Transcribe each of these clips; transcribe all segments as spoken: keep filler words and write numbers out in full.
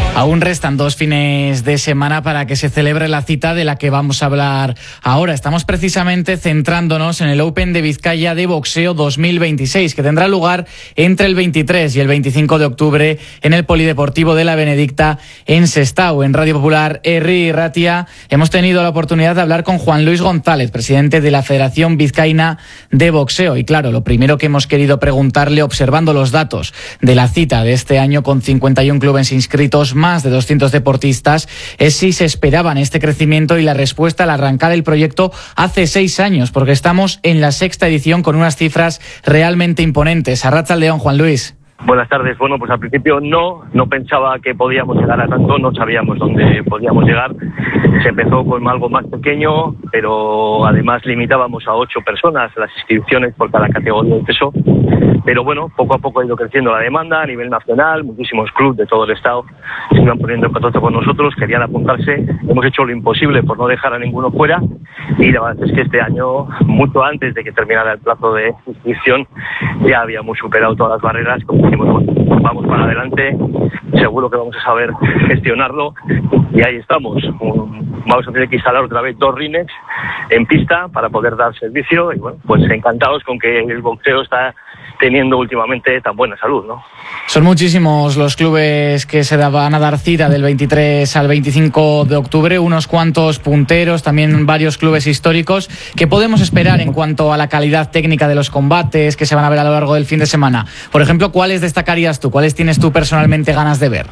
Aún restan dos fines de semana para que se celebre la cita de la que vamos a hablar ahora. Estamos precisamente centrándonos en el Open de Vizcaya de boxeo dos mil veintiséis, que tendrá lugar entre el veintitrés y el veinticinco de octubre en el Polideportivo de la Benedicta en Sestao. En Radio Popular, Herri Ratia, hemos tenido la oportunidad de hablar con Juan Luis González, presidente de la Federación Vizcaína de Boxeo. Y claro, lo primero que hemos querido preguntarle, observando los datos de la cita de este año con cincuenta y un clubes inscritos, más de doscientos deportistas, es si se esperaban este crecimiento, y la respuesta al arrancar el proyecto hace seis años, porque estamos en la sexta edición con unas cifras realmente imponentes. Arratsaldeon, Juan Luis. Buenas tardes. Bueno, pues al principio no, no pensaba que podíamos llegar a tanto, no sabíamos dónde podíamos llegar. Se empezó con algo más pequeño, pero además limitábamos a ocho personas las inscripciones por cada categoría de peso. Pero bueno, poco a poco ha ido creciendo la demanda a nivel nacional, muchísimos clubes de todo el estado se iban poniendo en contacto con nosotros, querían apuntarse. Hemos hecho lo imposible por no dejar a ninguno fuera, y la verdad es que este año, mucho antes de que terminara el plazo de inscripción, ya habíamos superado todas las barreras. Como dijimos, vamos para adelante, seguro que vamos a saber gestionarlo, y ahí estamos. Vamos a tener que instalar otra vez dos rines en pista para poder dar servicio, y bueno, pues encantados con que el boxeo está teniendo últimamente tan buena salud, ¿no? Son muchísimos los clubes que se van a dar cita del veintitrés al veinticinco de octubre, unos cuantos punteros, también varios clubes históricos. ¿Qué podemos esperar en cuanto a la calidad técnica de los combates que se van a ver a lo largo del fin de semana? Por ejemplo, ¿cuáles destacarías tú? ¿Cuáles tienes tú personalmente ganas de ver?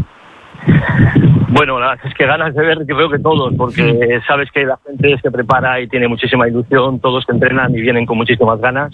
Bueno, la verdad es que ganas de ver, yo creo que todos, porque sabes que la gente se prepara y tiene muchísima ilusión, todos que entrenan y vienen con muchísimas ganas.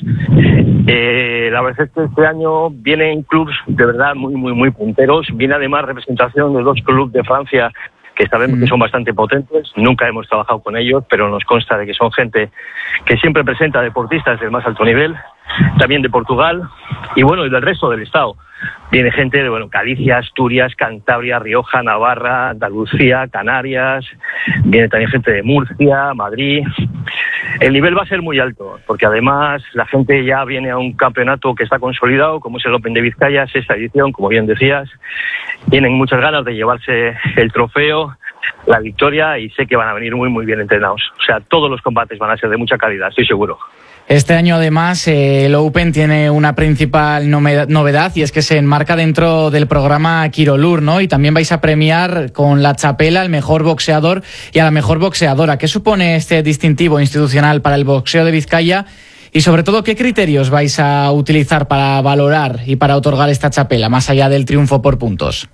Eh, la verdad es que este año vienen clubes de verdad muy, muy, muy punteros. Viene además representación de dos clubes de Francia que sabemos que son bastante potentes. Nunca hemos trabajado con ellos, pero nos consta de que son gente que siempre presenta deportistas del más alto nivel. También de Portugal y bueno, y del resto del estado. Viene gente de bueno, Galicia, Asturias, Cantabria, Rioja, Navarra, Andalucía, Canarias. Viene también gente de Murcia, Madrid. El nivel va a ser muy alto, porque además la gente ya viene a un campeonato que está consolidado, como es el Open de Vizcaya, sexta edición, como bien decías. Tienen muchas ganas de llevarse el trofeo, la victoria, y sé que van a venir muy, muy bien entrenados. O sea, todos los combates van a ser de mucha calidad, estoy seguro. Este año, además, eh, el Open tiene una principal novedad, y es que se enmarca dentro del programa Quirolur, ¿no? Y también vais a premiar con la chapela al mejor boxeador y a la mejor boxeadora. ¿Qué supone este distintivo institucional para el boxeo de Vizcaya? Y sobre todo, ¿qué criterios vais a utilizar para valorar y para otorgar esta chapela, más allá del triunfo por puntos?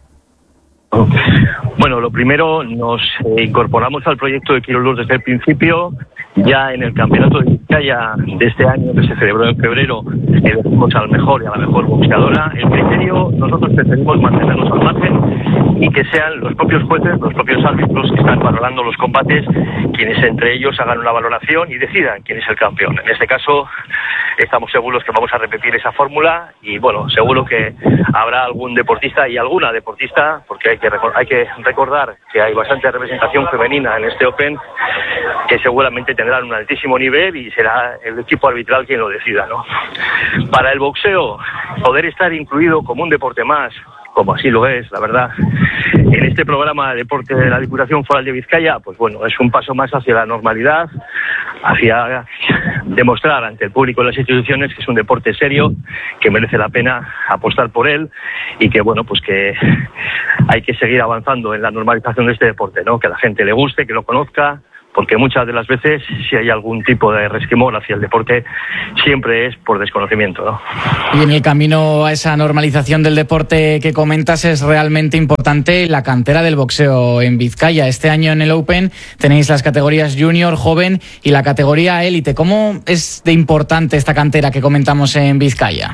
Bueno, lo primero, nos eh, incorporamos al proyecto de Quirolur desde el principio. Ya en el campeonato de Vizcaya de este año, que se celebró en febrero, elegimos al mejor y a la mejor boxeadora. El criterio, nosotros preferimos mantenernos al margen y que sean los propios jueces, los propios árbitros que están valorando los combates, quienes entre ellos hagan una valoración y decidan quién es el campeón. En este caso, estamos seguros que vamos a repetir esa fórmula, y bueno, seguro que habrá algún deportista y alguna deportista, porque hay que, hay que recordar que hay bastante representación femenina en este Open, que seguramente tendrán un altísimo nivel, y será el equipo arbitral quien lo decida, ¿no? Para el boxeo, poder estar incluido como un deporte más, como así lo es, la verdad, en este programa de deporte de la Diputación Foral de Vizcaya, pues bueno, es un paso más hacia la normalidad, hacia demostrar ante el público y las instituciones que es un deporte serio, que merece la pena apostar por él, y que bueno, pues que hay que seguir avanzando en la normalización de este deporte, ¿no? Que a la gente le guste, que lo conozca, porque muchas de las veces, si hay algún tipo de resquemor hacia el deporte, siempre es por desconocimiento, ¿no? Y en el camino a esa normalización del deporte que comentas, es realmente importante la cantera del boxeo en Vizcaya. Este año en el Open tenéis las categorías junior, joven y la categoría élite. ¿Cómo es de importante esta cantera que comentamos en Vizcaya?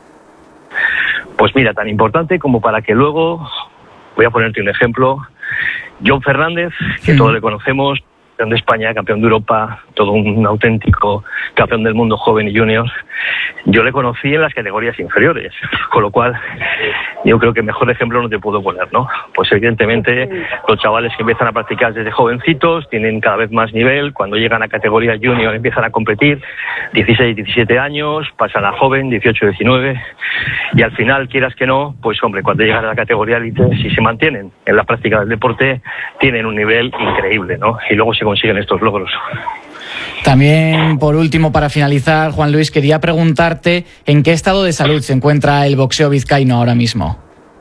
Pues mira, tan importante como para que luego, voy a ponerte un ejemplo, John Fernández, que sí, todos le conocemos, campeón de España, campeón de Europa, todo un auténtico campeón del mundo joven y junior. Yo le conocí en las categorías inferiores, con lo cual yo creo que mejor ejemplo no te puedo poner, ¿no? Pues evidentemente los chavales que empiezan a practicar desde jovencitos tienen cada vez más nivel, cuando llegan a categoría junior empiezan a competir, dieciséis, diecisiete años, pasan a joven, dieciocho, diecinueve, y al final, quieras que no, pues hombre, cuando llegan a la categoría élite, si se mantienen en la práctica del deporte, tienen un nivel increíble, ¿no? Y luego se consiguen estos logros. También, por último, para finalizar, Juan Luis, quería preguntarte en qué estado de salud se encuentra el boxeo vizcaíno ahora mismo.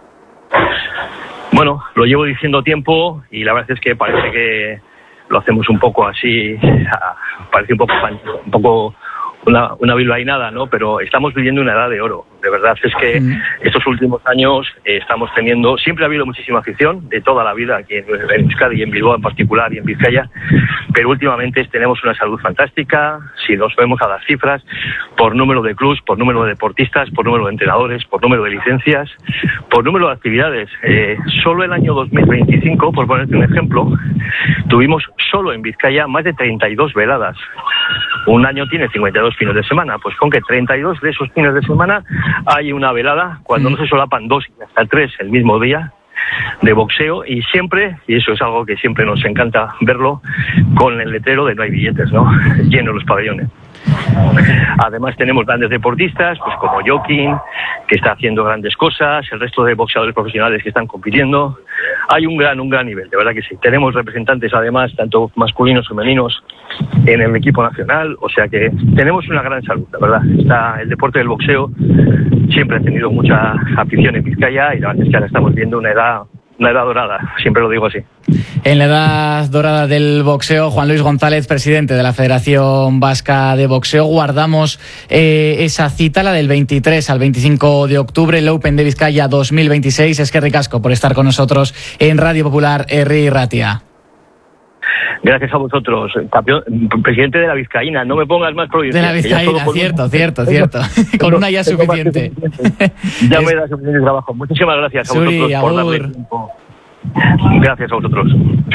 Bueno, lo llevo diciendo tiempo y la verdad es que parece que lo hacemos un poco así, parece un poco, un poco una, una bilbainada, ¿no? Pero estamos viviendo una edad de oro. De verdad es que mm. estos últimos años eh, estamos teniendo, siempre ha habido muchísima afición, de toda la vida, aquí en, en Euskadi y en Bilbao en particular y en Vizcaya, pero últimamente tenemos una salud fantástica, si nos vemos a las cifras, por número de clubs, por número de deportistas, por número de entrenadores, por número de licencias, por número de actividades. Eh, solo el año dos mil veinticinco, por ponerte un ejemplo, tuvimos solo en Vizcaya más de treinta y dos veladas. Un año tiene cincuenta y dos fines de semana, pues con que treinta y dos de esos fines de semana hay una velada, cuando no se solapan dos y hasta tres el mismo día de boxeo, y siempre, y eso es algo que siempre nos encanta verlo, con el letrero de no hay billetes, ¿no? Llenos los pabellones. Además tenemos grandes deportistas, pues como Joaquín, que está haciendo grandes cosas, el resto de boxeadores profesionales que están compitiendo. Hay un gran, un gran nivel, de verdad que sí. Tenemos representantes además, tanto masculinos como femeninos, en el equipo nacional, o sea que tenemos una gran salud, la verdad. Está, el deporte del boxeo siempre ha tenido mucha afición en Vizcaya y la verdad es que ahora estamos viendo una edad, una edad dorada, siempre lo digo así. En la edad dorada del boxeo, Juan Luis González, presidente de la Federación Vasca de Boxeo, guardamos eh, esa cita, la del veintitrés al veinticinco de octubre, el Open de Vizcaya dos mil veintiséis. Es que ricasco por estar con nosotros en Radio Popular Herri Ratia. Gracias a vosotros, campeón, presidente de la Vizcaína, no me pongas más provincias. De la Vizcaína, cierto, cierto, cierto. Con una ya es suficiente. Ya me da suficiente trabajo. Muchísimas gracias a vosotros Suri, por darle tiempo. Gracias a vosotros.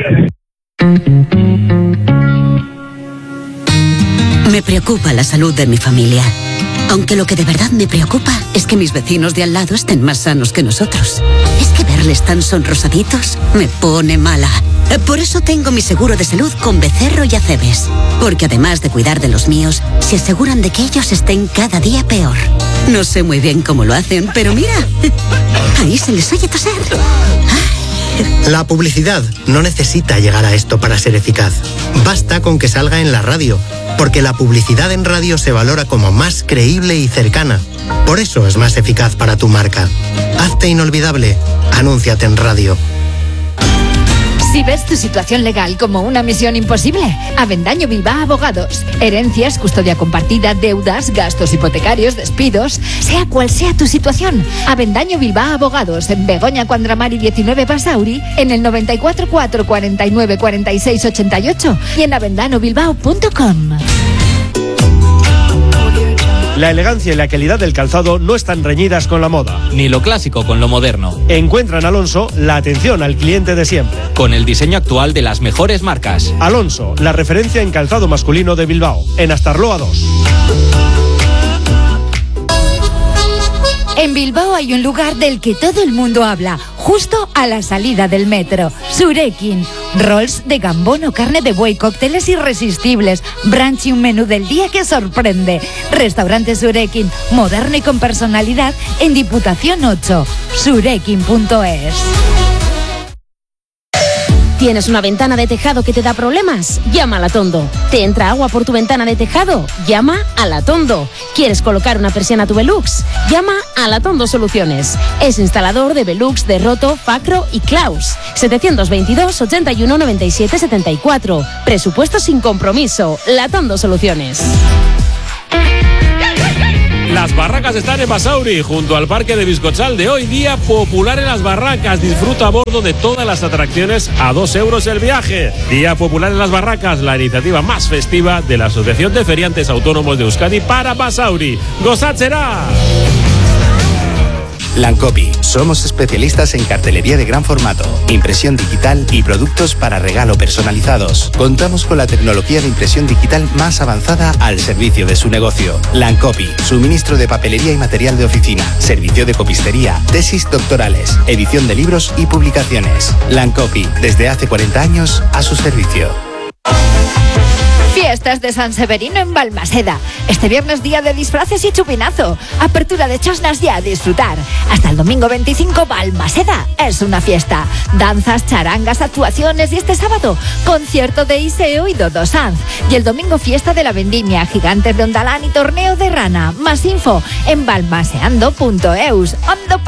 Me preocupa la salud de mi familia. Aunque lo que de verdad me preocupa es que mis vecinos de al lado estén más sanos que nosotros. Es que verles tan sonrosaditos me pone mala. Por eso tengo mi seguro de salud con Becerro y Acebes. Porque además de cuidar de los míos, se aseguran de que ellos estén cada día peor. No sé muy bien cómo lo hacen, pero mira, ahí se les oye toser. La publicidad no necesita llegar a esto para ser eficaz. Basta con que salga en la radio, porque la publicidad en radio se valora como más creíble y cercana. Por eso es más eficaz para tu marca. Hazte inolvidable. Anúnciate en radio. Si ves tu situación legal como una misión imposible, Avendaño Bilbao Abogados. Herencias, custodia compartida, deudas, gastos hipotecarios, despidos, sea cual sea tu situación. Avendaño Bilbao Abogados, en Begoña Cuandramari diecinueve Basauri, en el noventa y cuatro cuatro cuarenta y nueve cuarenta y seis ochenta y ocho y en avendano bilbao punto com. La elegancia y la calidad del calzado no están reñidas con la moda. Ni lo clásico con lo moderno. Encuentra en Alonso la atención al cliente de siempre. Con el diseño actual de las mejores marcas. Alonso, la referencia en calzado masculino de Bilbao. En Astarloa dos. En Bilbao hay un lugar del que todo el mundo habla, justo a la salida del metro. Surekin. Rolls de gambón o carne de buey, cócteles irresistibles, brunch y un menú del día que sorprende. Restaurante Surekin, moderno y con personalidad, en Diputación ocho. surekin punto es. ¿Tienes una ventana de tejado que te da problemas? Llama a Latondo. ¿Te entra agua por tu ventana de tejado? Llama a Latondo. ¿Quieres colocar una persiana a tu Velux? Llama a Latondo Soluciones. Es instalador de Velux, de Roto, Facro y Klaus. setecientos veintidós, ochenta y uno, noventa y siete, setenta y cuatro. Presupuesto sin compromiso. Latondo Soluciones. Las barracas están en Basauri, junto al parque de Bizcochal, de hoy día popular en las barracas. Disfruta a bordo de todas las atracciones a dos euros el viaje. Día popular en las barracas, la iniciativa más festiva de la Asociación de Feriantes Autónomos de Euskadi para Basauri. ¡Gozatxera! Lancopi. Somos especialistas en cartelería de gran formato, impresión digital y productos para regalo personalizados. Contamos con la tecnología de impresión digital más avanzada al servicio de su negocio. Lancopi. Suministro de papelería y material de oficina. Servicio de copistería. Tesis doctorales. Edición de libros y publicaciones. Lancopi. Desde hace cuarenta años a su servicio. Fiestas de San Severino en Balmaseda. Este viernes día de disfraces y chupinazo. Apertura de chosnas ya a disfrutar. Hasta el domingo veinticinco, Balmaseda es una fiesta. Danzas, charangas, actuaciones y este sábado concierto de Iseo y Dodo Sanz. Y el domingo fiesta de la vendimia, gigantes de Ondalán y torneo de rana. Más info en balmaseando punto eus. Ondo